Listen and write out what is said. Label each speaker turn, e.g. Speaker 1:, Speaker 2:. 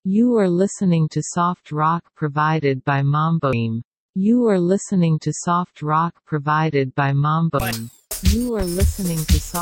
Speaker 1: You are listening to soft rock provided by Mamboim. You are listening to soft rock provided by Mamboim. You are listening to soft